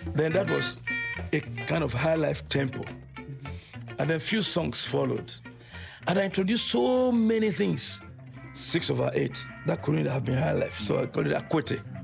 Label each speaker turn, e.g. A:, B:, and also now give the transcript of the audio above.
A: Then that was a kind of high life tempo. And then a few songs followed. And I introduced so many things. 6 over 8. That couldn't have been high life. So I called it Akwete.